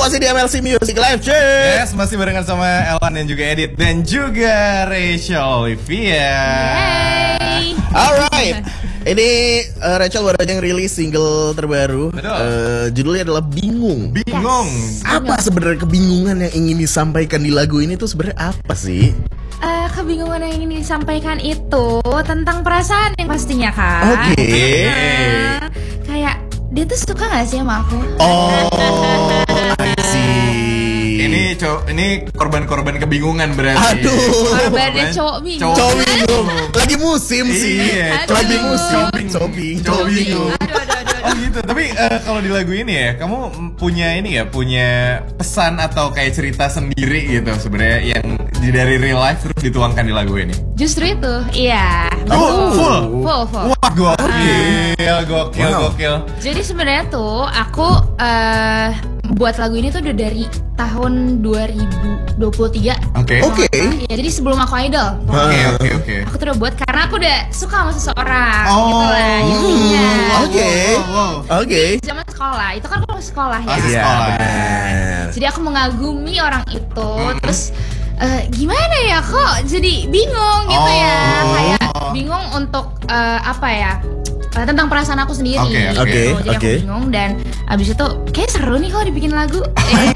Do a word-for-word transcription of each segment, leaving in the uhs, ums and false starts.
masih di M L C Music Live, cuy. Yes, masih barengan sama Elwan dan juga Edit dan juga Rachel Olivia. Yay. Alright, ini uh, Rachel baru aja ngerilis single terbaru. Uh, judulnya adalah Bingung. Bingung. Yes. Apa sebenarnya kebingungan yang ingin disampaikan di lagu ini tuh sebenarnya apa sih? Uh, kebingungan yang ingin disampaikan itu tentang perasaan yang pastinya kan. Oke. Okay. Nah, kayak dia tuh suka gak sih sama aku? Oh, I see. Ini cowok, ini korban-korban kebingungan berarti. Aduh. Korbannya cowok bingung. Cowok bingung. Lagi musim sih. Iya, lagi aduh. musim. Cowok Cowok bingung. Cowok bingung. Aduh, aduh, aduh, Oh gitu. Tapi uh, kalau di lagu ini ya, kamu punya ini ya, punya pesan atau kayak cerita sendiri gitu sebenarnya yang dari real life terus dituangkan di lagu ini. Justru itu, iya. Oh, full. Full, full. Wah, gokil, gokil, Wow. gokil. Jadi sebenarnya tuh aku uh, buat lagu ini tuh udah dari tahun dua ribu dua puluh tiga. Oke. Oke. Ya, jadi sebelum aku idol. Oke, oke, oke. Aku tuh udah buat karena aku udah suka sama seseorang. Oh. Gitu lah intinya. Oke. Wow. Oke. Zaman sekolah, itu kan aku masih sekolah ya. Masih Iya, sekolah. benar. Jadi aku mengagumi orang itu, terus eh, gimana ya kok jadi bingung gitu ya, Oh. kayak bingung untuk eh, apa ya? eh, tentang perasaan aku sendiri. Oke, gitu. oke, Jadi aku oke. bingung dan abis itu kayak seru nih kalau dibikin lagu. Eh,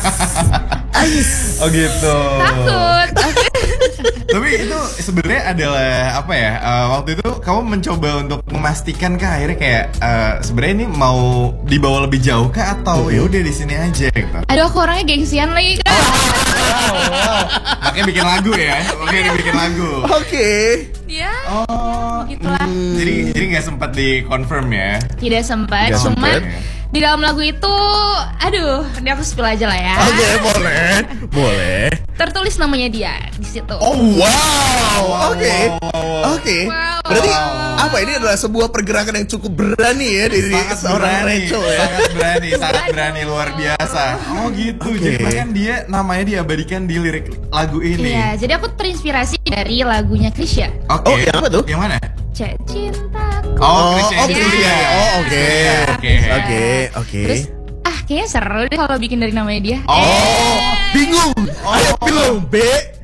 Oh gitu. takut. Tapi itu sebenarnya adalah apa ya? uh, waktu itu kamu mencoba untuk memastikan kah akhirnya kayak uh, sebenarnya ini mau dibawa lebih jauh kah atau ya udah di sini aja gitu. Aduh, aku orangnya gengsian lagi kan. Makanya bikin lagu ya. Makanya bikin lagu. Oke. Ya, Oh. gitulah. Jadi jadi nggak sempat di confirm ya. Tidak sempat, Nggak cuman sempet. di dalam lagu itu, aduh, ini aku spill aja lah ya. Oke, boleh. Boleh. Tertulis namanya dia di situ. Oh, wow. Oke. Oke. Wow. Berarti apa ini adalah sebuah pergerakan yang cukup berani ya dari Sangat seorang berani, Rachel ya. sangat berani, sangat berani luar biasa. Oh gitu. Oke. Jadi bahkan dia namanya diabadikan di lirik lagu ini. Iya, jadi aku terinspirasi dari lagunya Krisya. Oke. Oh, yang apa tuh? Yang mana? Cek cintaku. Oh, Krisya oh, itu Krisya. dia. Oh, oke. Oke. Oke, oke. Terus ah kayaknya seru deh kalau bikin dari namanya dia. Oh. Eh, Bingung. Ayo bingung. B.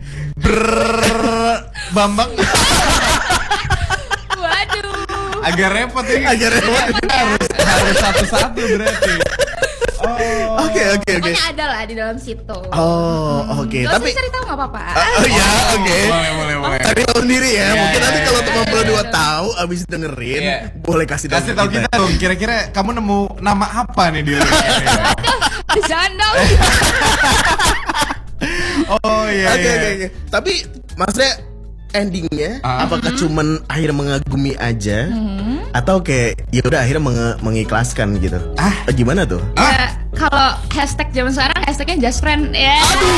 Ber Bambang waduh. agak repot ini. Agak repot. harus harus satu-satu berarti. Oh. Oke, oke, oke. Pokoknya ada lah di dalam situ. Oh, oke. Gak Tapi usah cari tahu nggak apa-apa. Oh ya, oke. Boleh, boleh, boleh. Cari tahu sendiri ya. Iya, Mungkin iya, nanti iya, kalau iya, teman iya, berdua iya. tahu abis dengerin, Iya. boleh kasih tahu Kasih tahu kita dong, kira-kira kamu nemu nama apa nih di liriknya? Aduh, jangan dong. Oh iya. Oke, iya. oke, oke. Tapi maksudnya endingnya Ah. apakah cuman akhirnya mengagumi aja atau kayak ya udah akhirnya menge- mengikhlaskan gitu? Ah. Eh, gimana tuh? Ya, kalau hashtag zaman sekarang hashtagnya just friend ya.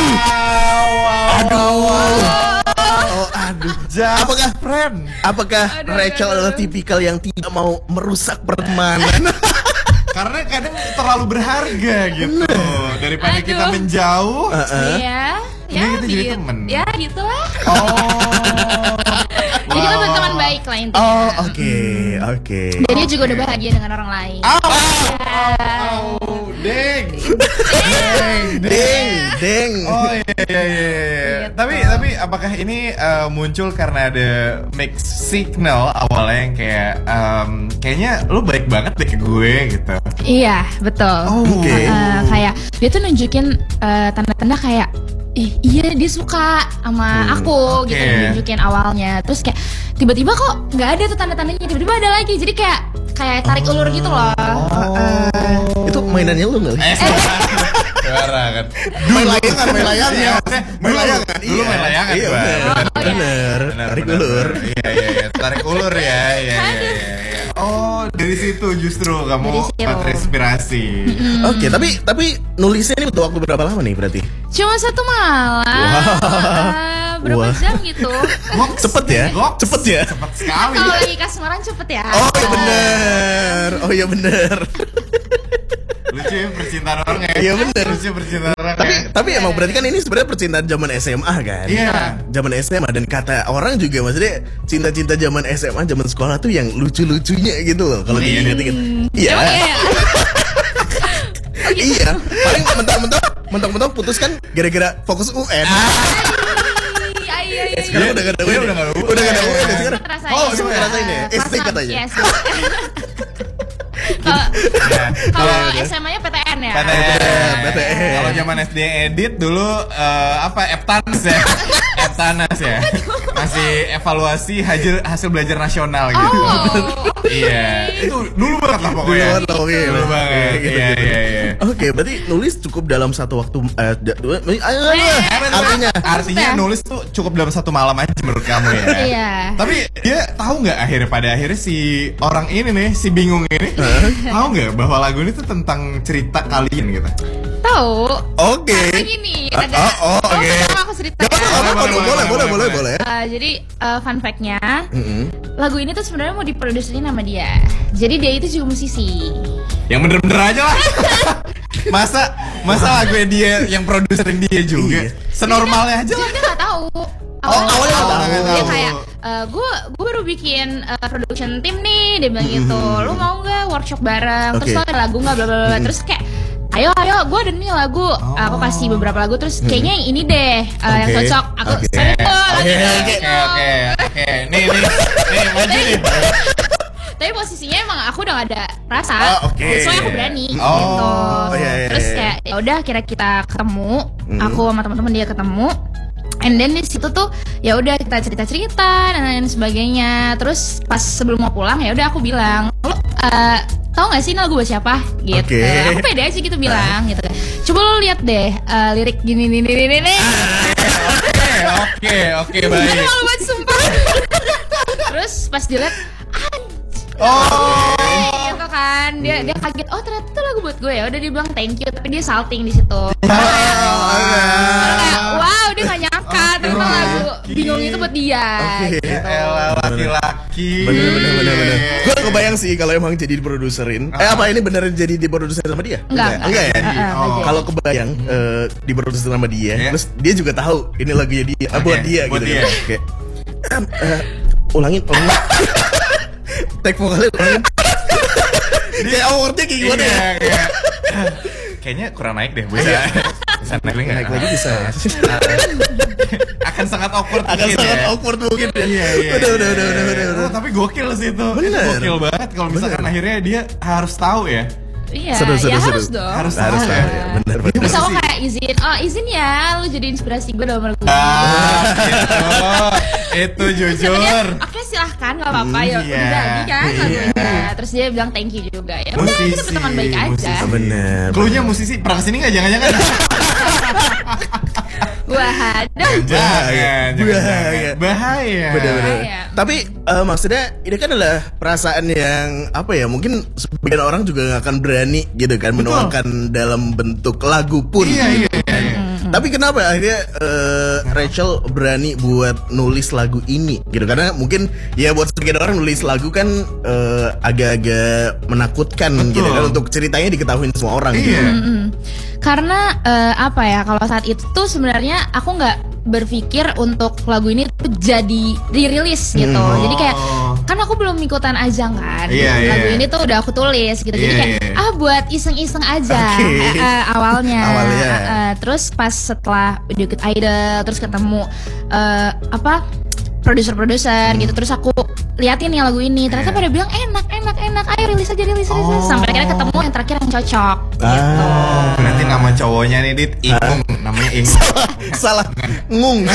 Aduh. Oh, aduh. Just Apakah friend? apakah Aduh, Rachel aduh, adalah aduh. tipikal yang tidak mau merusak pertemanan? Karena kadang terlalu berharga gitu. Daripada Aduh. kita menjauh. Heeh. Iya. Ya, Ini kita jadi gitu. temen. Ya, gitulah. Oh. Jadi kita Wow. teman baik lah intinya. Oh, oke, oke. Dan dia juga udah bahagia dengan orang lain. Au, au, deng. Deng, Deng, deng. Oh iya iya iya. iya. Gitu. Tapi tapi apakah ini uh, muncul karena ada mix signal awalnya yang kayak um, kayaknya lu baik banget deh ke gue gitu. Iya, betul. Oh, oke. Eh, kayak dia tuh nunjukin eh, tanda-tanda kayak Ih, iya dia suka sama aku oke. gitu nunjukin awalnya. Terus kayak tiba-tiba kok nggak ada tuh tanda-tandanya, tiba-tiba ada lagi. Jadi kayak kayak tarik ulur gitu loh. Eh, itu mainannya lu nggak? Eh, suara kan. Main layangan, main layangan. Iya, maksudnya main layangan. Dulu main layangan, Iya, Bang. bener, Oh, iya. bener. Benar, Tarik benar, ulur. benar. Iya iya iya, tarik ulur ya. Iya iya iya. iya. Oh, dari situ justru kamu Dari situ. terinspirasi. Oke, tapi tapi nulisnya ini butuh waktu berapa lama nih berarti? Cuma satu malam. Eh, berapa Wah. jam gitu. Goks. Cepet ya? Goks. Cepet ya? Cepet sekali. Kalau lagi kasmaran cepet ya. Oh iya bener. Oh iya bener. Lucu ya percintaan orang ya. Iya, bener. Lucu percintaan orang tapi ya. tapi emang berarti kan ini sebenarnya percintaan zaman S M A kan? Iya. Zaman S M A dan kata orang juga maksudnya cinta-cinta zaman S M A zaman sekolah tuh yang lucu-lucunya gitu loh kalau Iya. diinget-inget. Iya. Emang iya. Iya. Paling mentok-mentok, mentok-mentok putus kan gara-gara fokus U N. Sekarang udah gak ada U N. Udah gak ada U N. Udah gak ada U N sekarang. Oh, sempat ngerasain ya. S D katanya. Kalau S M A-nya P T N ya. P T N. P T N. Kalau zaman S D edit dulu uh, apa Eptanas ya. Eptanas ya. Masih evaluasi hasil hasil belajar nasional gitu. Oh. Iya. Itu dulu banget lah pokoknya. Dulu banget lah pokoknya. Dulu banget. Iya iya iya. Oke, berarti nulis cukup dalam satu waktu uh, artinya artinya nulis tuh cukup dalam satu malam aja menurut kamu ya. Iya. Tapi dia tahu nggak akhirnya pada akhirnya si orang ini nih si bingung ini tahu nggak bahwa lagu ini tuh tentang cerita kalian gitu? Tahu. Oke. Karena gini, ada. Oh, oh, oke. Okay. Aku cerita. Boleh, boleh, boleh, boleh, boleh. Uh, jadi uh, fun fact-nya, mm-hmm. lagu ini tuh sebenarnya mau diproduserin sama dia. Jadi dia itu juga musisi. Yang bener-bener aja lah. masa masa lagunya dia yang produserin dia juga. Senormalnya aja lah. Dia nggak tahu. Oh, awalnya nggak tahu. Dia kayak, gue uh, gue baru bikin uh, production team nih, dia bilang gitu. Lu mau nggak workshop bareng? Terus lo ada lagu nggak? Bla bla bla. Terus kayak ayo ayo gue ada nih lagu, oh. aku kasih beberapa lagu terus kayaknya yang ini deh uh, okay. yang cocok aku oke oke oke oke nih nih nih maju nih. Tapi posisinya emang aku udah gak ada rasa, oh, okay. soalnya aku berani oh. gitu. Oh, iya, iya, terus kayak ya udah kira kita ketemu, mm. aku sama teman-teman dia ketemu. And then di situ tuh ya udah kita cerita-cerita dan lain sebagainya. Terus pas sebelum mau pulang ya udah aku bilang, "Lu uh, tahu nggak sih ini lagu buat siapa?" gitu. Okay. Aku pede aja gitu bilang gitu. Coba lu lihat deh uh, lirik gini nih nih nih nih. Oke, oke, oke baik. Itu malu banget sumpah. Terus pas dilihat oh, gitu kan dia dia kaget, oh ternyata itu lagu buat gue ya. Udah dia bilang thank you tapi dia salting di situ. Kayak wow dia nggak nyangka ternyata lagu bingung itu buat dia. Oke. Elah laki-laki. Bener bener bener bener. Gue kebayang sih kalau emang jadi diproduserin. Eh apa ini beneran jadi diproduserin sama dia? Enggak enggak ya. Kalau kebayang diproduserin sama dia, terus dia juga tahu ini lagunya dia, buat dia gitu. Kayak ulangin ulangin. Take vokalnya ulangin. Kayak awkwardnya kayak gimana ya? Kayaknya kurang naik deh, bisa. Bisa naik lagi, naik lagi bisa. Akan sangat awkward Akan mungkin sangat ya. awkward mungkin ya. Iya, iya. Udah, udah, udah, udah, udah, udah. Oh, tapi gokil sih itu. Bener. Itu gokil banget kalau misalkan Bener. akhirnya dia harus tahu ya. Iya, seru, seru, ya seru. harus dong. Harus Harus tahu tahu ya. ya. Bener, bener. Terus aku kayak izin, oh izin ya, lu jadi inspirasi gue dalam lagu ini. Ah, itu, itu jujur. Oke silahkan, gak apa-apa ya. Iya, Udah jadi kan iya. lagunya. Terus dia bilang thank you juga. Ya udah kita berteman baik aja. Musisi. Bener. Cluenya musisi pernah kesini nggak? Jangan-jangan. Wah, aduh. Jangan, jangan, Bahaya. Bahaya. Bener-bener. Bahaya. Tapi uh, maksudnya ini kan adalah perasaan yang apa ya? Mungkin sebagian orang juga gak akan berani gitu kan menuangkan dalam bentuk lagu pun. Iya, iya, iya. Tapi kenapa akhirnya uh, Rachel berani buat nulis lagu ini gitu? Karena mungkin ya buat sebagian orang nulis lagu kan uh, agak-agak menakutkan. Betul. Gitu kan untuk ceritanya diketahui semua orang. Iya. Gitu. Mm-mm. Karena uh, apa ya? Kalau saat itu tuh sebenarnya aku nggak berpikir untuk lagu ini tuh jadi dirilis gitu. Hmm. Jadi kayak kan aku belum ikutan ajang kan. Iya, lagu iya. ini tuh udah aku tulis gitu. Jadi Iya, kayak iya. ah buat iseng-iseng aja Okay. eh, eh, awalnya. Awalnya. Eh, eh, terus pas setelah udah ikut Idol terus ketemu eh, apa produser-produser Hmm. gitu, terus aku liatin nih lagu ini ternyata Iya. pada bilang enak enak enak ayo rilis aja rilis rilis Oh. sampai akhirnya ketemu yang terakhir yang cocok gitu. Oh, berarti nama cowoknya nih Dit Ingung, namanya Ingung. Salah ngung.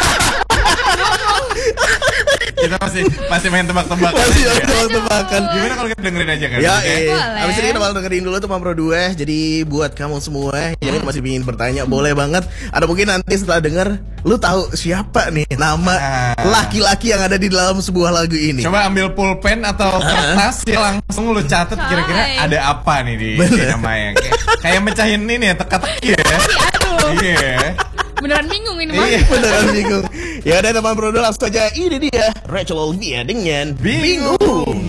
Kita masih masih main tebak-tebakan. Masih aja. ada tebakan. Gimana kalau kita dengerin aja kan? Ya, Oke? eh. Boleh. Abis ini kita bakal dengerin dulu tuh Mampro dua. Jadi buat kamu semua yang masih ingin bertanya, boleh banget. Atau mungkin nanti setelah denger, lu tahu siapa nih nama Ah. laki-laki yang ada di dalam sebuah lagu ini. Coba ambil pulpen atau kertas ya langsung lu catet kira-kira Coy. ada apa nih di, di Bener. namanya. Kayak, kayak mecahin ini ya teka-teki ya. Aduh, Iya. beneran bingung ini mah. Iya. Beneran bingung. Ya udah teman Mampro dua langsung aja. Ini dia Rachel Olivia dengan Bingung.